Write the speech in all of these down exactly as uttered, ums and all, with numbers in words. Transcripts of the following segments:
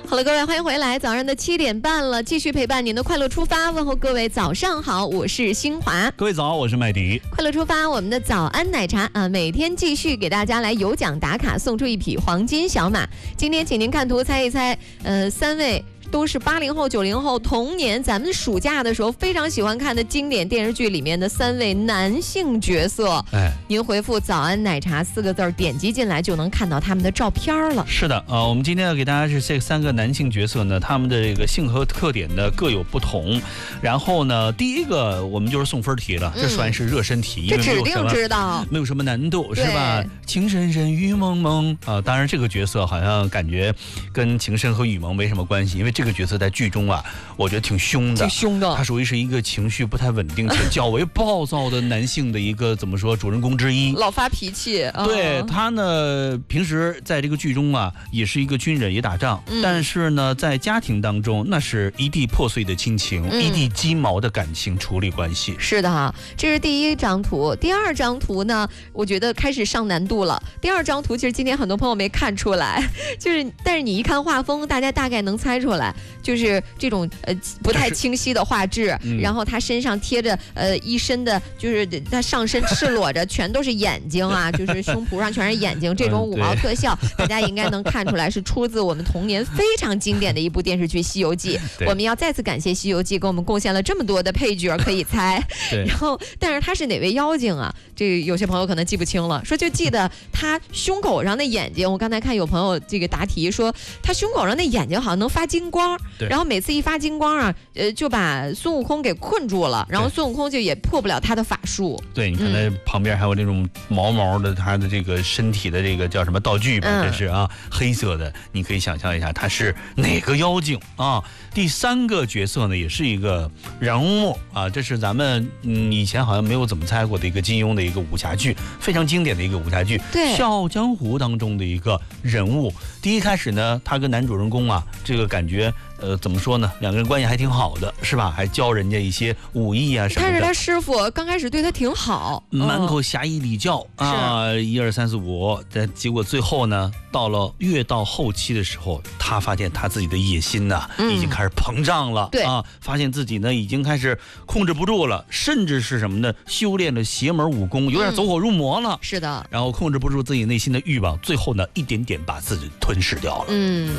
好了，各位，欢迎回来，早上的七点半了，继续陪伴您的快乐出发，问候各位早上好，我是新华。 各位早，我是麦迪。 快乐出发，我们的早安奶茶啊，每天继续给大家来有奖打卡，送出一匹黄金小马。今天请您看图猜一猜，呃，三位都是八零后、九零后童年，咱们暑假的时候非常喜欢看的经典电视剧里面的三位男性角色。哎，您回复“早安奶茶”四个字，点击进来就能看到他们的照片了。 是的，呃，我们今天要给大家是这三个男性角色呢，他们的这个性格特点呢各有不同。然后呢，第一个我们就是送分题了，这算是热身题， 嗯、这指定知道， 没有什么难度，是吧？情深深雨蒙蒙啊、呃，当然这个角色好像感觉跟情深和雨蒙没什么关系，因为这个角色在剧中啊，我觉得挺凶的， 挺凶的。 他属于是一个情绪不太稳定且较为暴躁的男性的一个怎么说主人公之一， 老发脾气。 对、哦、他呢，平时在这个剧中啊，也是一个军人，也打仗、嗯，但是呢，在家庭当中，那是一地破碎的亲情，嗯、一地鸡毛的感情处理关系。 是的哈，这是第一张图。第二张图呢，我觉得开始上难度了。第二张图其实今天很多朋友没看出来，就是但是你一看画风，大家大概能猜出来。就是这种呃不太清晰的画质、嗯，然后他身上贴着呃一身的，就是他上身赤裸着，全都是眼睛啊，就是胸脯上全是眼睛，这种五毛特效，嗯、大家应该能看出来是出自我们童年非常经典的一部电视剧《西游记》。我们要再次感谢《西游记》给我们贡献了这么多的配角可以猜。然后，但是他是哪位妖精啊？这有些朋友可能记不清了，说就记得他胸口上的眼睛。我刚才看有朋友这个答题说，他胸口上的眼睛好像能发金光。然后每次一发金光啊，呃，就把孙悟空给困住了，然后孙悟空就也破不了他的法术。 对，你看他旁边还有那种毛毛的，他的这个身体的这个叫什么道具吧？嗯、这是啊，黑色的，你可以想象一下他是哪个妖精啊？第三个角色呢，也是一个人物啊，这是咱们嗯以前好像没有怎么猜过的一个金庸的一个武侠剧，非常经典的一个武侠剧， 对， 《笑傲江湖》当中的一个人物。第一开始呢，他跟男主人公啊，这个感觉。呃，怎么说呢？两个人关系还挺好的，是吧？还教人家一些武艺啊什么的。 但是他师傅刚开始对他挺好， 满口侠义礼教、嗯、啊，一二三四五。但结果最后呢，到了越到后期的时候，他发现他自己的野心呢、啊嗯、已经开始膨胀了， 对啊，发现自己呢已经开始控制不住了，甚至是什么呢？修炼了邪门武功，有点走火入魔了。嗯、 是的， 然后控制不住自己内心的欲望，最后呢，一点点把自己吞噬掉了。 嗯。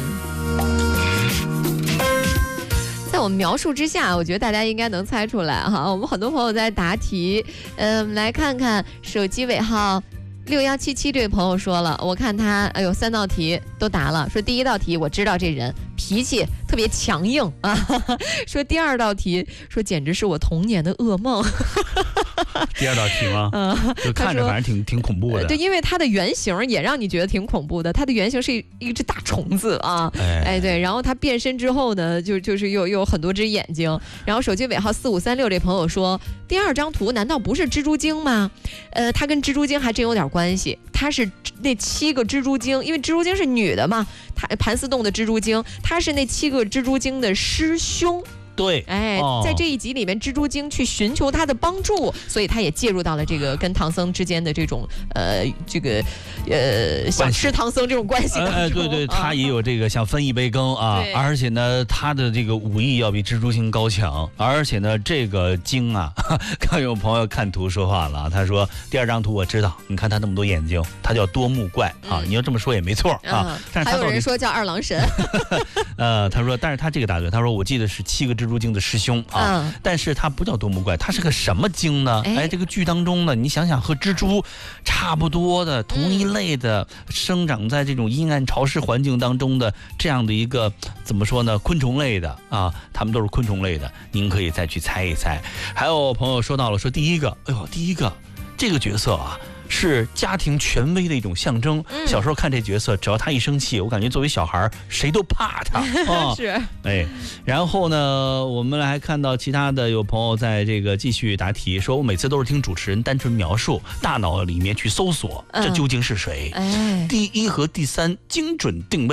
在我们描述之下，我觉得大家应该能猜出来哈。我们很多朋友在答题，嗯、呃，我们来看看手机尾号六幺七七这位朋友说了，我看他哎呦三道题都答了，说第一道题我知道这人脾气特别强硬啊，说第二道题说简直是我童年的噩梦。 第二道题吗？嗯，就看着反正挺挺恐怖的。 对，因为它的原型也让你觉得挺恐怖的。它的原型是一一只大虫子啊，哎, 哎对，然后它变身之后呢，就就是又又有很多只眼睛。然后手机尾号四五三六这朋友说，第二张图难道不是蜘蛛精吗？呃，它跟蜘蛛精还真有点关系。它是那七个蜘蛛精，因为蜘蛛精是女的嘛，它盘丝洞的蜘蛛精，它是那七个蜘蛛精的师兄。 对， 哎、哦，在这一集里面，蜘蛛精去寻求他的帮助，所以他也介入到了这个跟唐僧之间的这种呃，这个呃，想吃唐僧这种关系当中。 哎，对对，他也有这个想分一杯羹啊，而且呢，他的这个武艺要比蜘蛛精高强，而且呢，这个精啊，刚有朋友看图说话了，他说第二张图我知道，你看他那么多眼睛，他叫多目怪啊，嗯、你要这么说也没错啊。 嗯、但是还有人说叫二郎神。 呃，他说，但是他这个答对，他说我记得是七个蜘蛛精的师兄啊、嗯，但是他不叫多目怪，他是个什么精呢？哎，这个剧当中呢，你想想和蜘蛛差不多的同一类的、嗯、生长在这种阴暗潮湿环境当中的这样的一个怎么说呢？昆虫类的啊，他们都是昆虫类的，您可以再去猜一猜。还有朋友说到了，说第一个，哎呦，第一个这个角色啊。是家庭权威的一种象征。嗯、小时候看这角色，只要他一生气，我感觉作为小孩谁都怕他。 哦、是， 哎，然后呢，我们来看到其他的有朋友在这个继续答题，说我每次都是听主持人单纯描述，大脑里面去搜索，这究竟是谁？ 嗯、哎， 第一和第三精准定位。